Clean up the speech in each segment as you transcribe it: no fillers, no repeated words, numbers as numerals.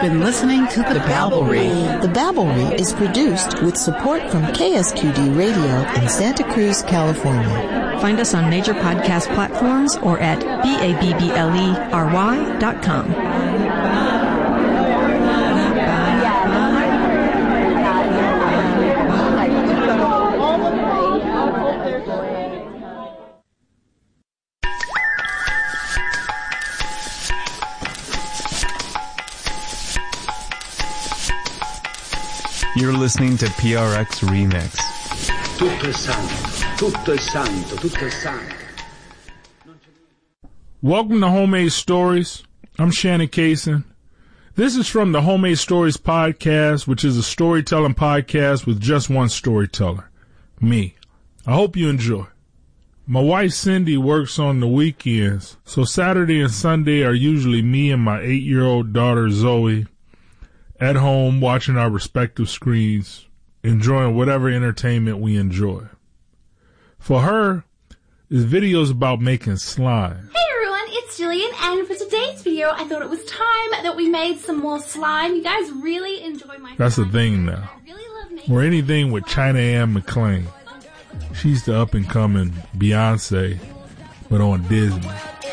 been listening to The Babblery. The Babblery is produced with support from KSQD Radio in Santa Cruz, California. Find us on major podcast platforms or at BABBLERY.com. You're listening to PRX Remix. Tutto è santo, tutto è santo, tutto è santo. Welcome to Homemade Stories. I'm Shannon Kaysen. This is from the Homemade Stories podcast, which is a storytelling podcast with just one storyteller, me. I hope you enjoy. My wife Cindy works on the weekends, so Saturday and Sunday are usually me and my 8-year-old daughter Zoe at home watching our respective screens, enjoying whatever entertainment we enjoy. For her, it's videos about making slime. Hey everyone, it's Jillian, and for today's video, I thought it was time that we made some more slime. You guys really enjoy my That's slime. the thing now. I really love making Or anything with China Anne McClain. She's the up-and-coming Beyonce, but on Disney.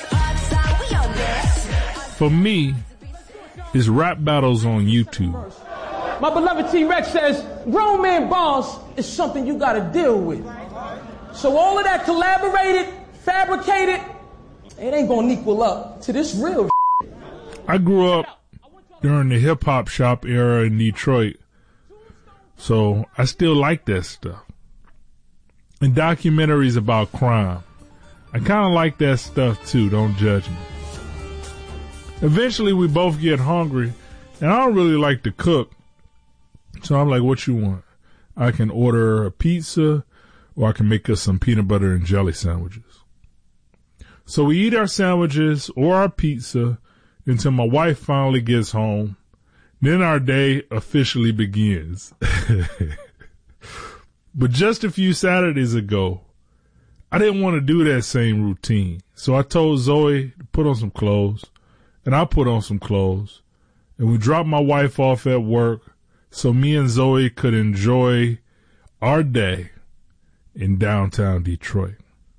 For me, it's rap battles on YouTube. My beloved T-Rex says, grown man boss is something you gotta deal with. So all of that collaborated, fabricated, it ain't gonna equal up to this real shit. I grew up during the hip-hop shop era in Detroit, so I still like that stuff. And documentaries about crime. I kind of like that stuff too, don't judge me. Eventually we both get hungry, and I don't really like to cook, so I'm like, what you want? I can order a pizza, or I can make us some peanut butter and jelly sandwiches. So we eat our sandwiches or our pizza until my wife finally gets home. Then our day officially begins. But just a few Saturdays ago, I didn't want to do that same routine. So I told Zoe to put on some clothes, and I put on some clothes, and we dropped my wife off at work so me and Zoe could enjoy our day in downtown Detroit.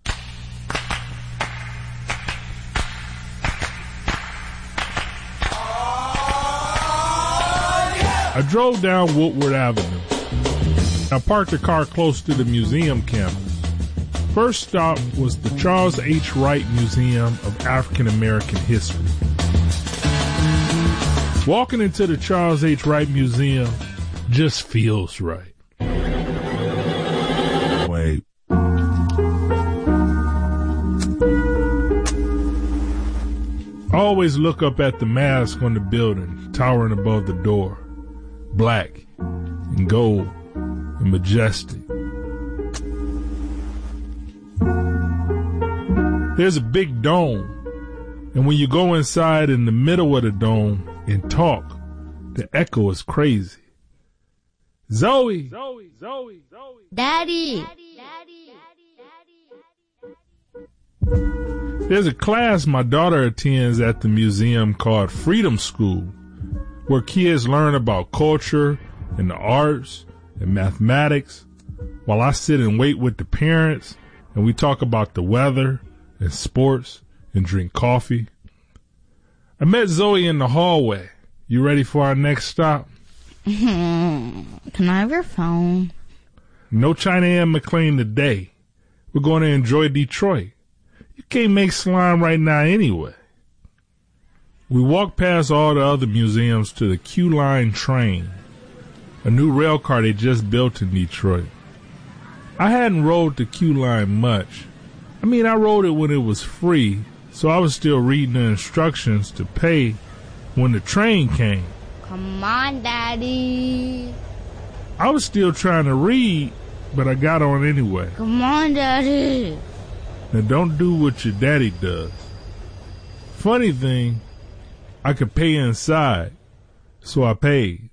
I drove down Woodward Avenue. I parked the car close to the museum campus. First stop was the Charles H. Wright Museum of African American History. Walking into the Charles H. Wright Museum just feels right. Wait. I always look up at the mask on the building, towering above the door. Black and gold and majestic. There's a big dome, and when you go inside in the middle of the dome and talk, the echo is crazy. Zoe! Daddy! There's a class my daughter attends at the museum called Freedom School, where kids learn about culture and the arts and mathematics, while I sit and wait with the parents and we talk about the weather and sports and drink coffee. I met Zoe in the hallway. You ready for our next stop? Can I have your phone? No China Anne McClain today. We're going to enjoy Detroit. You can't make slime right now anyway. We walked past all the other museums to the Q Line train, a new rail car they just built in Detroit. I hadn't rode the Q Line much. I mean, I rode it when it was free, so I was still reading the instructions to pay when the train came. Come on, Daddy. I was still trying to read, but I got on anyway. Come on, Daddy. Now don't do what your daddy does. Funny thing, I could pay inside, so I paid.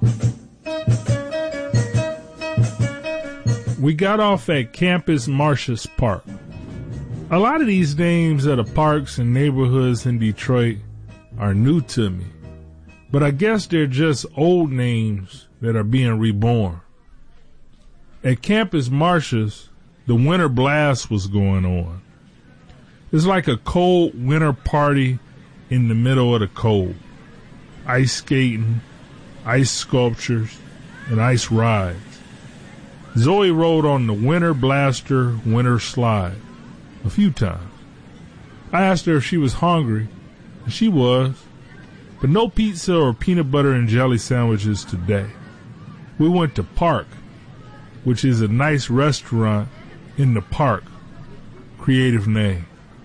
We got off at Campus Martius Park. A lot of these names of the parks and neighborhoods in Detroit are new to me. But I guess they're just old names that are being reborn. At Campus Martius, the winter blast was going on. It's like a cold winter party in the middle of the cold. Ice skating, ice sculptures, and ice rides. Zoe rode on the Winter Blaster winter slide a few times. I asked her if she was hungry, and she was, but no pizza or peanut butter and jelly sandwiches today. We went to Park, which is a nice restaurant in the park. Creative name.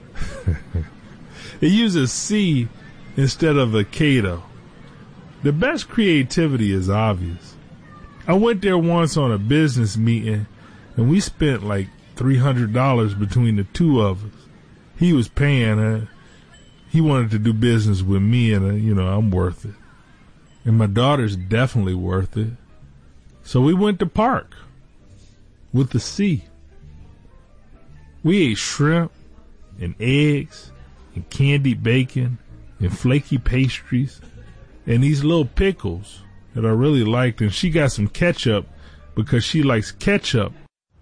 It uses C instead of a K though. The best creativity is obvious. I went there once on a business meeting, and we spent like $300 between the two of us. He was paying. He wanted to do business with me, and I'm worth it. And my daughter's definitely worth it. So we went to Park with the C. We ate shrimp and eggs and candied bacon and flaky pastries and these little pickles that I really liked. And she got some ketchup because she likes ketchup.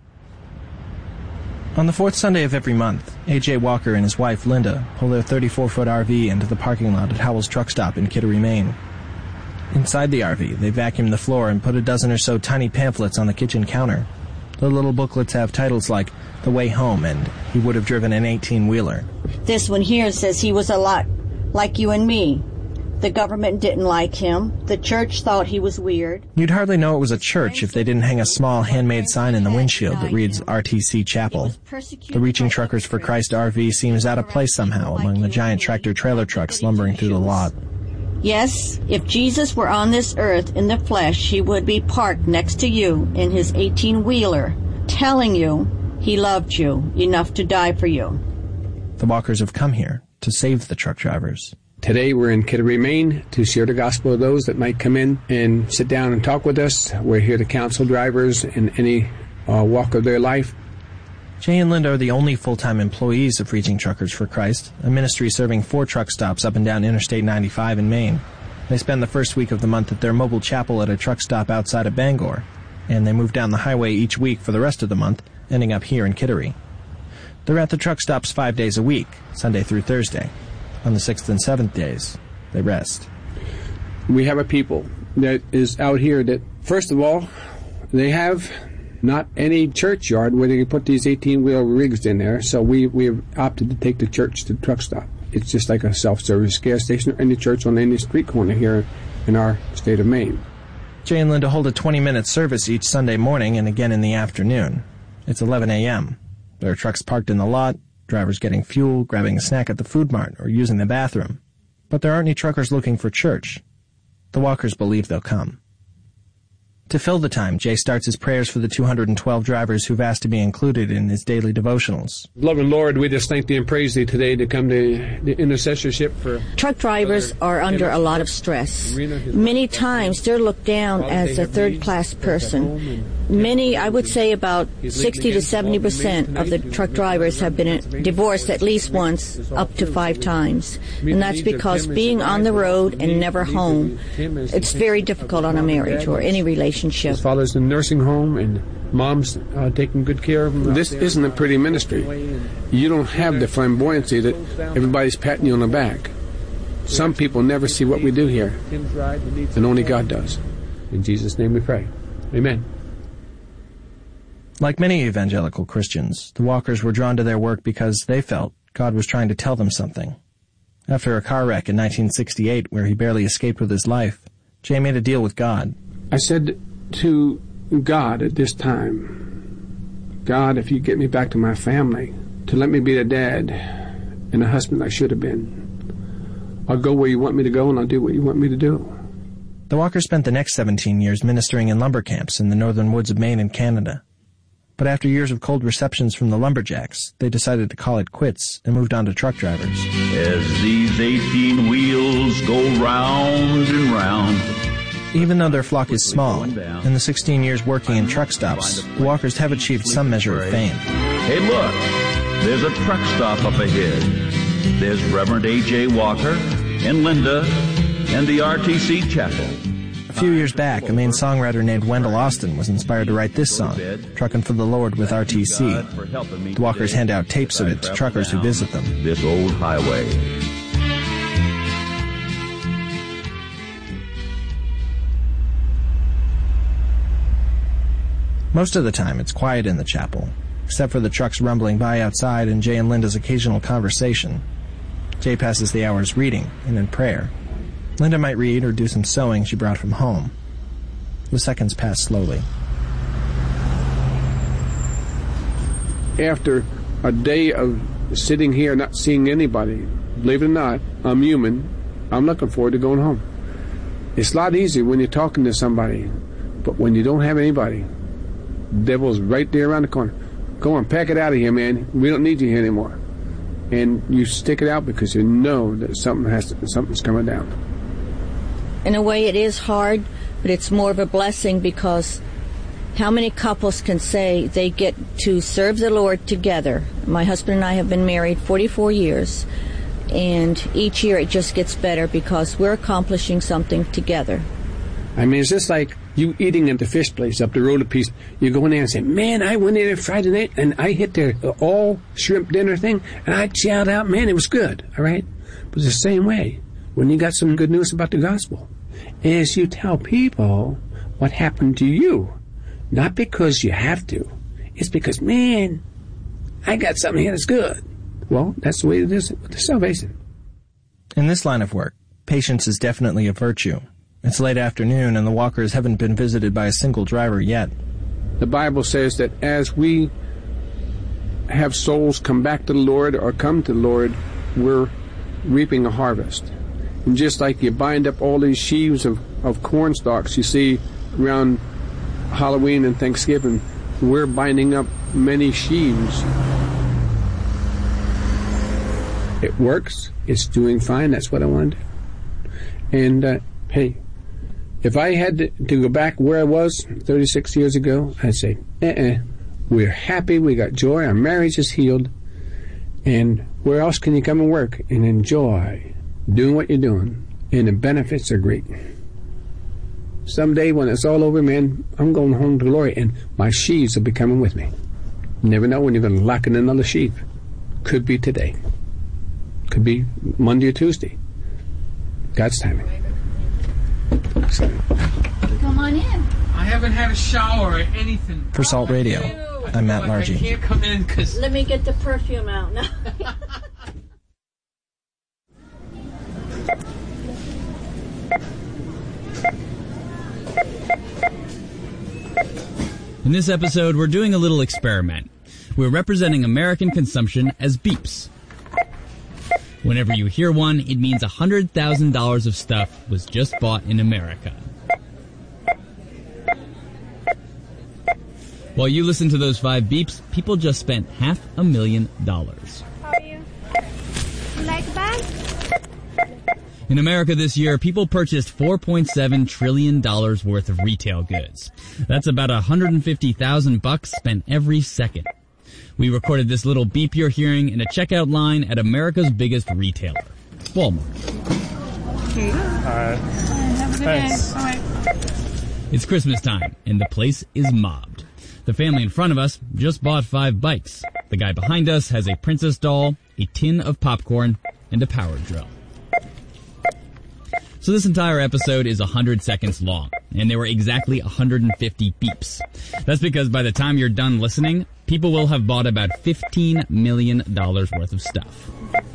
On the fourth Sunday of every month, A.J. Walker and his wife, Linda, pull their 34-foot RV into the parking lot at Howell's Truck Stop in Kittery, Maine. Inside the RV, they vacuum the floor and put a dozen or so tiny pamphlets on the kitchen counter. The little booklets have titles like The Way Home and He Would Have Driven an 18-Wheeler. This one here says he was a lot like you and me. The government didn't like him. The church thought he was weird. You'd hardly know it was a church if they didn't hang a small handmade sign in the windshield that reads RTC Chapel. The Reaching Truckers for Christ RV seems out of place somehow among the giant tractor-trailer trucks lumbering through the lot. Yes, if Jesus were on this earth in the flesh, he would be parked next to you in his 18-wheeler, telling you he loved you enough to die for you. The Walkers have come here to save the truck drivers. Today we're in Kittery, Maine to share the gospel with those that might come in and sit down and talk with us. We're here to counsel drivers in any walk of their life. Jay and Linda are the only full-time employees of Reaching Truckers for Christ, a ministry serving 4 truck stops up and down Interstate 95 in Maine. They spend the first week of the month at their mobile chapel at a truck stop outside of Bangor, and they move down the highway each week for the rest of the month, ending up here in Kittery. They're at the truck stops 5 days a week, Sunday through Thursday. On the 6th and 7th days, they rest. We have a people that is out here that, first of all, they have not any churchyard where they can put these 18-wheel rigs in there, so we have opted to take the church to the truck stop. It's just like a self-service gas station or any church on any street corner here in our state of Maine. Jay and Linda hold a 20-minute service each Sunday morning and again in the afternoon. It's 11 a.m. There are trucks parked in the lot, drivers getting fuel, grabbing a snack at the food mart, or using the bathroom. But there aren't any truckers looking for church. The Walkers believe they'll come. To fill the time, Jay starts his prayers for the 212 drivers who've asked to be included in his daily devotionals. Loving Lord, we just thank Thee and praise Thee today to come to the intercessorship for... Truck drivers are under a lot of stress. Many times they're looked down as a third-class person. Many, I would say about 60 to 70% of the truck drivers have been divorced at least once, up to 5 times. And that's because being on the road and never home, it's very difficult on a marriage or any relationship. His father's in a nursing home and mom's taking good care of him. This isn't a pretty ministry. You don't have the flamboyancy that everybody's patting you on the back. Some people never see what we do here, and only God does. In Jesus' name we pray. Amen. Like many evangelical Christians, the Walkers were drawn to their work because they felt God was trying to tell them something. After a car wreck in 1968 where he barely escaped with his life, Jay made a deal with God. I said to God at this time, God, if you get me back to my family, to let me be the dad and the husband I should have been, I'll go where you want me to go and I'll do what you want me to do. The Walkers spent the next 17 years ministering in lumber camps in the northern woods of Maine and Canada. But after years of cold receptions from the lumberjacks, they decided to call it quits and moved on to truck drivers. As these 18 wheels go round and round. Even though their flock is small, in the 16 years working in truck stops, the Walkers have achieved some measure of fame. Hey, look, there's a truck stop up ahead. There's Reverend A.J. Walker and Linda and the RTC Chapel. A few years back, a Maine songwriter named Wendell Austin was inspired to write this song, Truckin' for the Lord with RTC. The Walkers hand out tapes of it to truckers who visit them. This old highway. Most of the time, it's quiet in the chapel, except for the trucks rumbling by outside and Jay and Linda's occasional conversation. Jay passes the hours reading and in prayer. Linda might read or do some sewing she brought from home. The seconds pass slowly. After a day of sitting here not seeing anybody, believe it or not, I'm human, I'm looking forward to going home. It's a lot easier when you're talking to somebody, but when you don't have anybody, the devil's right there around the corner. Go on, pack it out of here, man. We don't need you here anymore. And you stick it out because you know that something's coming down. In a way, it is hard, but it's more of a blessing because how many couples can say they get to serve the Lord together? My husband and I have been married 44 years, and each year it just gets better because we're accomplishing something together. I mean, it's just like you eating at the fish place up the road a piece. You go in there and say, man, I went in there Friday night, and I hit their all-shrimp dinner thing, and I chowed out, man, it was good, all right? But it's the same way when you got some good news about the gospel, is you tell people what happened to you. Not because you have to. It's because, man, I got something here that's good. Well, that's the way it is with the salvation. In this line of work, patience is definitely a virtue. It's late afternoon, and the Walkers haven't been visited by a single driver yet. The Bible says that as we have souls come back to the Lord or come to the Lord, we're reaping a harvest. And just like you bind up all these sheaves of corn stalks you see around Halloween and Thanksgiving, we're binding up many sheaves. It works. It's doing fine. That's what I want to do. And, hey, if I had to go back where I was 36 years ago, I'd say, we're happy, we got joy, our marriage is healed, and where else can you come and work and enjoy doing what you're doing? And the benefits are great. Someday when it's all over, man, I'm going home to glory, and my sheaves will be coming with me. You never know when you're going to lock in another sheaf. Could be today. Could be Monday or Tuesday. God's timing. So. Come on in. I haven't had a shower or anything. For Salt Radio, I'm Matt Largy. I can't come in because... Let me get the perfume out now. In this episode, we're doing a little experiment. We're representing American consumption as beeps. Whenever you hear one, it means $100,000 of stuff was just bought in America. While you listen to those 5 beeps, people just spent $500,000. How are you? You like a bag? In America this year, people purchased $4.7 trillion worth of retail goods. That's about $150,000 spent every second. We recorded this little beep you're hearing in a checkout line at America's biggest retailer, Walmart. Okay. All right. Have a good day. All right. It's Christmas time, and the place is mobbed. The family in front of us just bought 5 bikes. The guy behind us has a princess doll, a tin of popcorn, and a power drill. So this entire episode is 100 seconds long, and there were exactly 150 beeps. That's because by the time you're done listening, people will have bought about $15 million worth of stuff.